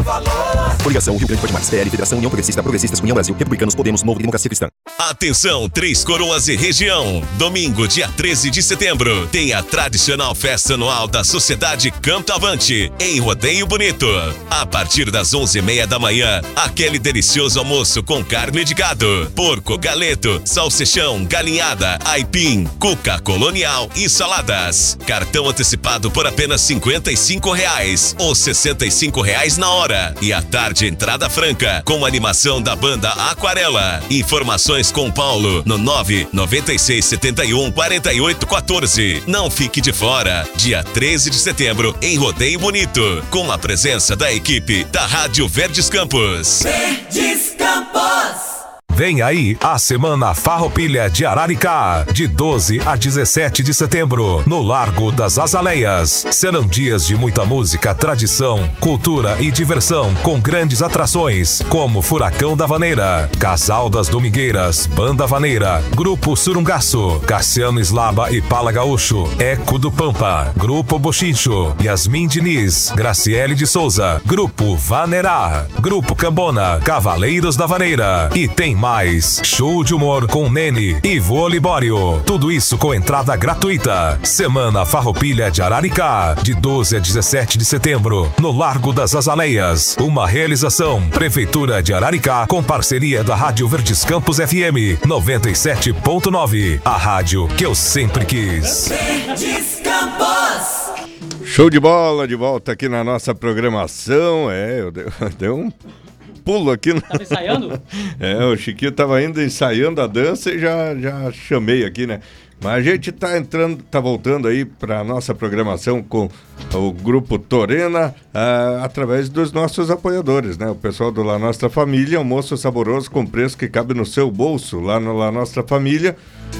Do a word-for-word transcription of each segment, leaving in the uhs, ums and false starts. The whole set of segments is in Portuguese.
valor. Coligação Rio Grande Pode Mais, P L, Federação União Progressista, Progressistas, União Brasil, Republicanos, Podemos, Novo e Democracia Cristã. Atenção, Três Coroas e região. Domingo, dia treze de setembro, tem a tradicional festa anual da Sociedade Canto Avante, em Rodeio Bonito. A partir das onze e meia da manhã, aquele delicioso almoço com carne de gado, porco, galeto, salsichão, galinhada, aipim, cuca colonial e saladas. Cartão antecipado por apenas cinquenta e cinco reais ou sessenta e cinco reais na hora. E à tarde, entrada franca, com animação da banda Aquarela. Informações com Paulo no nove nove seis sete um quatro oito um quatro. Não fique de fora. Dia treze de setembro, em Rodeio Bonito, com a presença da equipe da Rádio Verdes Campos. Verdes Campos. Vem aí a Semana Farroupilha de Araricá, de doze a dezessete de setembro, no Largo das Azaleias. Serão dias de muita música, tradição, cultura e diversão, com grandes atrações, como Furacão da Vaneira, Casal das Domingueiras, Banda Vaneira, Grupo Surungaço, Cassiano Slaba e Pala Gaúcho, Eco do Pampa, Grupo Bochincho, Yasmin Diniz, Graciele de Souza, Grupo Vanerá, Grupo Cambona, Cavaleiros da Vaneira. E tem mais show de humor com Nene e Vô Libório. Tudo isso com entrada gratuita. Semana Farroupilha de Araricá, de doze a dezessete de setembro, no Largo das Azaleias. Uma realização Prefeitura de Araricá com parceria da Rádio Verdes Campos F M noventa e sete ponto nove. A rádio que eu sempre quis. Verdes Campos. Show de bola, de volta aqui na nossa programação. É, eu dei, eu dei um pulo aqui. No... Tava ensaiando? É, o Chiquinho tava ainda ensaiando a dança e já, já chamei aqui, né? Mas a gente tá entrando, tá voltando aí pra nossa programação com o Grupo Torena, ah, através dos nossos apoiadores, né? O pessoal do La Nostra Família, almoço saboroso com preço que cabe no seu bolso. Lá no La Nostra Família,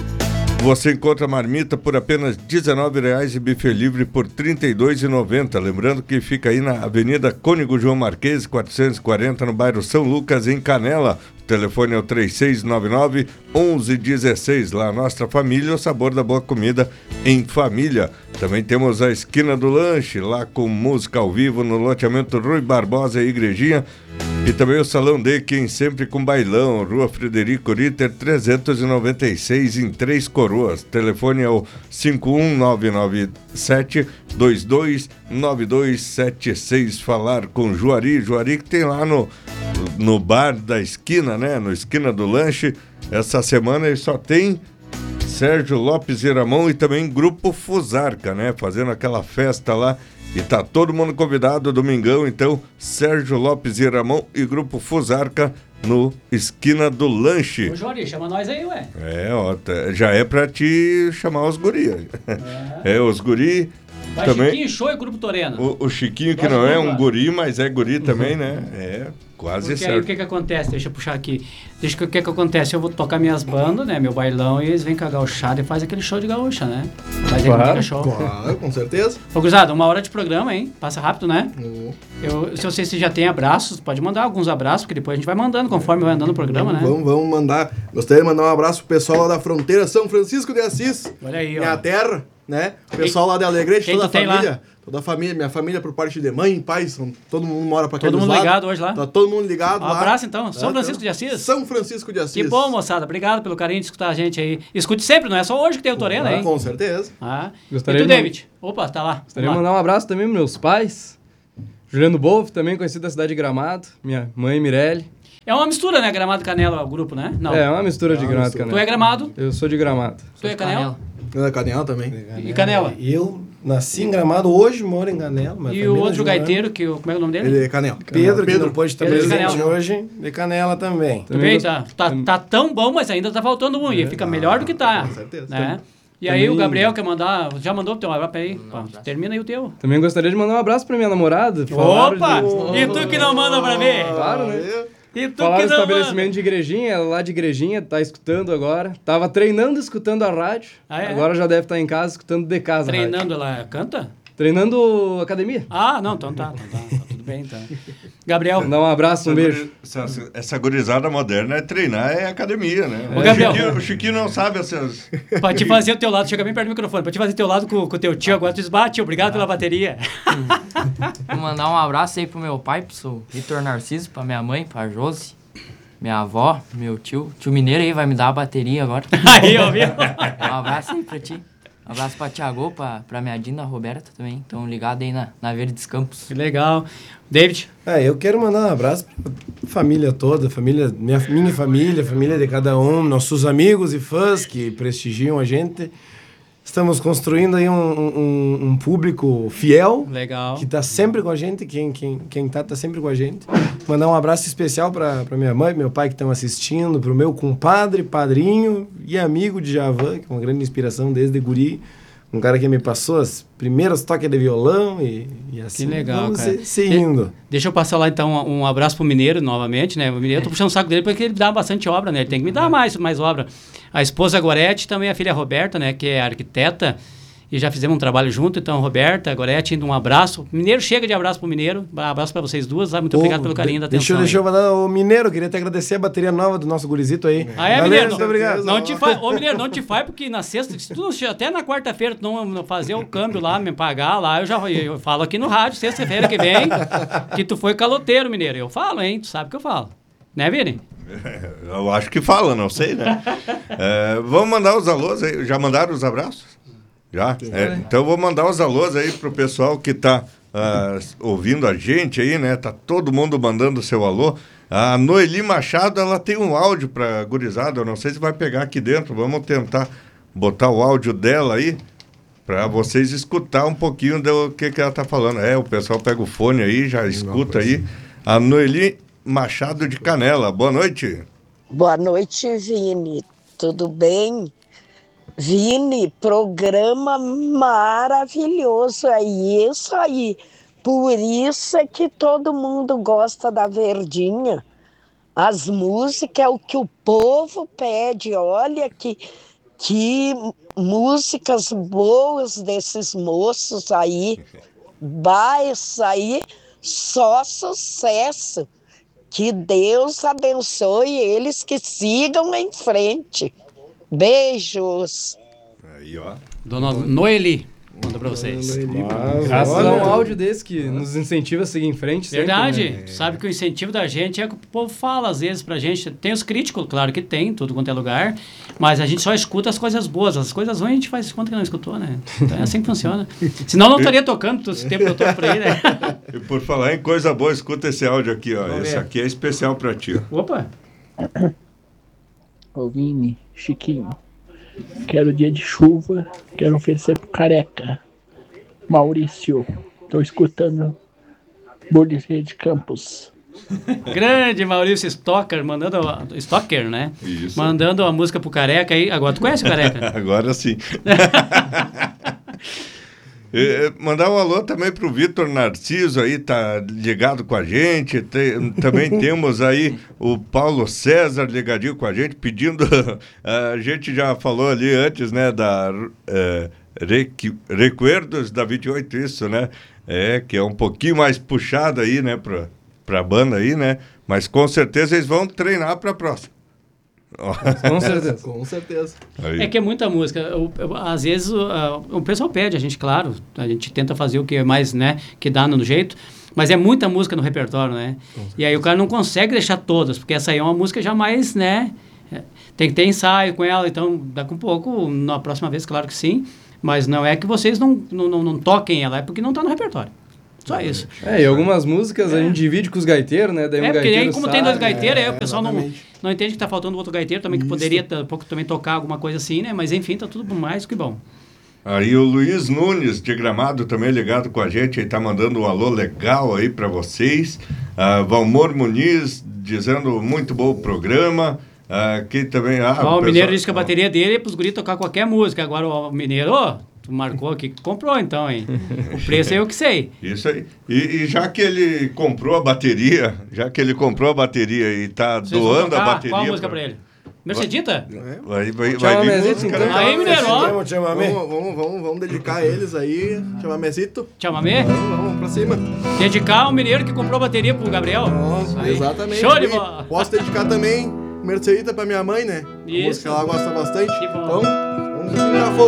você encontra marmita por apenas dezenove reais e buffet livre por trinta e dois reais e noventa centavos. Lembrando que fica aí na Avenida Cônigo João Marques, quatrocentos e quarenta, no bairro São Lucas, em Canela. O telefone é o três seis nove nove, onze dezesseis. Lá, Nostra Família, o sabor da boa comida em família. Também temos a Esquina do Lanche, lá com música ao vivo no loteamento Rui Barbosa e Igrejinha. E também o Salão D, quem sempre com bailão, Rua Frederico Ritter, trezentos e noventa e seis, em Três Coroas. Telefone é o cinco um nove nove sete, dois dois nove dois sete seis. Falar com Juari, Juari que tem lá no, no bar da esquina, né? No Esquina do Lanche. Essa semana ele só tem Sérgio Lopes e Ramon e também Grupo Fusarca, né? Fazendo aquela festa lá. E tá todo mundo convidado, domingão, então, Sérgio Lopes e Ramon e Grupo Fusarca no Esquina do Lanche. Ô, Jori, chama nós aí, ué. É, ó, tá, já é pra te chamar os guri. É, é os guri. Vai também, Chiquinho, show e Grupo Torena. O, o Chiquinho, que não é um guri, mas é guri também, né? É, quase Porque certo. aí o que que acontece? Deixa eu puxar aqui. Deixa que o que que acontece? Eu vou tocar minhas bandas, né? Meu bailão, e eles vêm com a gauchada e faz aquele show de gaúcha, né? Faz Claro, aquele show. claro, com certeza. Ô, gurizada, uma hora de programa, hein? Passa rápido, né? Uhum. Eu, se você já tem abraços, pode mandar alguns abraços, porque depois a gente vai mandando conforme vai andando o programa, né? Vamos, vamos mandar. Gostaria de mandar um abraço pro pessoal lá da fronteira São Francisco de Assis. Olha aí, ó. Minha terra, né? O pessoal lá de Alegrete, Quem toda a tu tem família. lá? Toda a família, minha família por parte de mãe e pai, são, todo mundo mora pra aqueles Todo mundo lados. ligado hoje lá? Tá todo mundo ligado Um lá. abraço, então. São É, Francisco de Assis. São Francisco de Assis. Que bom, moçada. Obrigado pelo carinho de escutar a gente aí. Escute sempre, não é só hoje que tem o Torena, Ah, hein? com certeza. Ah. Gostaria E tu, de David? Opa, tá lá. Gostaria de Vamos lá. mandar um abraço também pros meus pais. Juliano Bolf, também conhecido da cidade de Gramado. Minha mãe, Mirelle. É uma mistura, né? Gramado Canela, o grupo, né? Não. É, uma mistura de uma Gramado e mistura. Canela. Tu é Gramado? Eu sou de Gramado. Tu é Canela? Eu é Canela também. E Canela? Eu nasci em Gramado, hoje moro em Canela. mas E família o outro de gaiteiro, que, o- como é o nome dele? Ele é Canela. Pedro, que Pedro. não pôde estar Pedro de presente Canela. hoje, de Canela também. Tu vê, tá, tá, tá tão bom, mas ainda tá faltando um. E fica melhor do que tá. com certeza. Né? E aí Também- o Gabriel quer mandar... Já mandou o teu abraço aí? Pô, termina aí o teu. Também gostaria de mandar um abraço pra minha namorada. Falaram Opa! de- E tu que não manda pra mim? Claro, né? E tu Falaram que do não estabelecimento manda? de Igrejinha, ela lá de Igrejinha, tá escutando agora. Tava treinando escutando a rádio. Ah, é? Agora já deve estar em casa escutando de casa a rádio. Treinando, ela canta? Treinando academia. Ah, não, então tá. Então tá, tá tudo tudo bem, então. Gabriel. Dá um abraço, um beijo. Essa, essa gurizada moderna é treinar, é academia, né? Ô, Gabriel. O Chiquinho, o Chiquinho não sabe essas... Pra te fazer o teu lado, chega bem perto do microfone, pra te fazer o teu lado com o teu tio, agora tu esbate, obrigado pela bateria. Vou mandar um abraço aí pro meu pai, pro Vitor Narciso, pra minha mãe, pra Josi, minha avó, meu tio. Tio Mineiro aí vai me dar a bateria agora. Aí, ó, viu? Um abraço aí pra ti. Um abraço pra Thiago, pra, pra minha Dina, Roberta também. Estão ligados aí na, na Verdes Campos. Que legal. David? É, eu quero mandar um abraço pra família toda, família, minha, minha família, família de cada um, nossos amigos e fãs que prestigiam a gente. Estamos construindo aí um, um, um público fiel. Legal. Que tá sempre com a gente, quem, quem, quem tá, tá sempre com a gente. Mandar um abraço especial pra, pra minha mãe, meu pai que estão assistindo, pro meu compadre, padrinho e amigo de Javan, que é uma grande inspiração desde guri. Um cara que me passou as primeiras toques de violão e, e assim. Que legal, vamos cara. Se, se indo. De, deixa eu passar lá, então, um, um abraço pro Mineiro, novamente, né? O Mineiro, eu tô puxando o saco dele porque ele dá bastante obra, né? Ele tem que me dar mais, mais obra. A esposa Gorete, também a filha Roberta, né? Que é arquiteta. E já fizemos um trabalho junto, então, Roberta, Gorete, indo um abraço. Mineiro, chega de abraço pro Mineiro. Abraço pra vocês duas. Muito Ô, obrigado pelo carinho da atenção. Deixa eu, deixa eu mandar o Mineiro, queria te agradecer a bateria nova do nosso gurizito aí. Ah, é, Valeu, Mineiro? muito obrigado. Não te faz, ô, Mineiro, não te faz, porque na sexta, se tu não, até na quarta-feira tu não, não fazer o câmbio lá, me pagar lá, eu já eu falo aqui no rádio, sexta-feira que vem, que tu foi caloteiro, Mineiro. Eu falo, hein? Tu sabe que eu falo. Né, Vini? Eu acho que fala, não sei, né? É, vamos mandar os alôs aí. Já mandaram os abraços? Já? É, então vou mandar os alôs aí pro pessoal que tá uh, ouvindo a gente aí, né? Tá todo mundo mandando o seu alô. A Noeli Machado, ela tem um áudio pra gurizada, eu não sei se vai pegar aqui dentro. Vamos tentar botar o áudio dela aí pra vocês escutar um pouquinho do que, que ela tá falando. É, o pessoal pega o fone aí, já escuta aí. A Noeli Machado de Canela, boa noite. Boa noite, Vini. Tudo bem? Vini, programa maravilhoso, é isso aí. Por isso é que todo mundo gosta da Verdinha. As músicas é o que o povo pede. Olha que, que músicas boas desses moços aí. Vai sair só sucesso. Que Deus abençoe eles, que sigam em frente. Beijos. Aí, ó. Dona Noeli, manda pra vocês. Graças a um áudio desse que nos incentiva a seguir em frente. Verdade. Sempre, né? Sabe que o incentivo da gente é que o povo fala às vezes pra gente. Tem os críticos, claro que tem, tudo quanto é lugar. Mas a gente só escuta as coisas boas. As coisas ruins a gente faz conta que não escutou, né? Então é assim que funciona. Senão não estaria tocando todo esse tempo que eu tô por aí, né? E por falar em coisa boa, escuta esse áudio aqui, ó. Esse aqui é especial pra ti. Opa! Ô Vini, Chiquinho, quero dia de chuva, quero oferecer pro Careca. Maurício, tô escutando Bordeaux de Campos. Grande Maurício Stocker, mandando a, Stocker, né? Isso. Mandando a música pro Careca aí. Agora tu conhece o Careca? Agora sim. E, mandar um alô também pro Vitor Narciso aí, tá ligado com a gente. Tem, também temos aí o Paulo César ligadinho com a gente, pedindo. A gente já falou ali antes, né, da é, Requ- Recuerdos da vinte e oito, isso, né? É, que é um pouquinho mais puxado aí, né, pra, pra banda aí, né? Mas com certeza eles vão treinar pra próxima. Com certeza. Com certeza. Aí. É que é muita música. O, o, às vezes o, a, o pessoal pede, a gente, claro, a gente tenta fazer o que é mais, né, que dá no jeito, mas é muita música no repertório, né? E aí o cara não consegue deixar todas, porque essa aí é uma música já mais, né, é, tem que ter ensaio com ela, então daqui um pouco, na próxima vez, claro que sim, mas não é que vocês não, não, não, não toquem ela, é porque não está no repertório. Só isso. É, e algumas músicas é. a gente divide com os gaiteiros, né? Daí um é, porque gaiteiro aí como sai, tem dois gaiteiros, é, aí o pessoal não, não entende que tá faltando outro gaiteiro também, que Isso. poderia um pouco também tocar alguma coisa assim, né? Mas enfim, tá tudo mais que bom. Aí o Luiz Nunes, de Gramado, também ligado com a gente, ele tá mandando um alô legal aí para vocês. Uh, Valmor Muniz, dizendo muito bom o programa. Aqui uh, também... Ah, Ó, o, o pessoal... Mineiro disse que a ah. bateria dele é pros guris tocar qualquer música. Agora o Mineiro... Oh, tu marcou aqui, comprou então, hein? O preço é eu que sei. Isso aí. E, e já que ele comprou a bateria, já que ele comprou a bateria e tá Vocês doando tocar, a bateria... qual a música pra, pra ele? Mercedita? Vai, vai, Tchau, vai vir Mesito, música, então. né? Aí, mineiro, ó. Vamos, vamos, vamos, vamos dedicar eles aí. Chamamecito. Chamamé? Vamos, vamos pra cima. Dedicar ao mineiro que comprou bateria pro Gabriel. Nossa, Aí. exatamente. Show de E bola. posso dedicar também Merceita pra minha mãe, né? Isso. Música que ela gosta bastante. Que bom. Então, vamos já